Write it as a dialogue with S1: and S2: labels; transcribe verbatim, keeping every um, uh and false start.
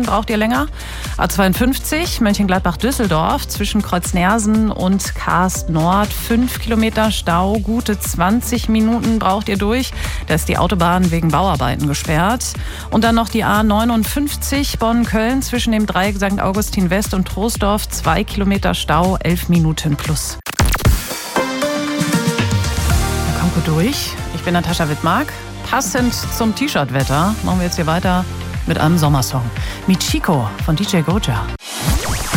S1: braucht ihr länger. A zweiundfünfzig Mönchengladbach-Düsseldorf zwischen Kreuz-Nersen und Karst Nord. fünf Kilometer Stau, gute zwanzig Minuten braucht ihr durch. Da ist die Autobahn wegen Bauarbeiten gesperrt. Und dann noch die A neunundfünfzig Bonn-Köln zwischen dem Dreieck Sankt Augustin West und Troisdorf. zwei Kilometer Stau, elf Minuten plus. Da kommt gut durch. Ich bin Natascha Wittmark. Passend zum T-Shirt-Wetter machen wir jetzt hier weiter mit einem Sommersong. Mit Chico von D J Goja.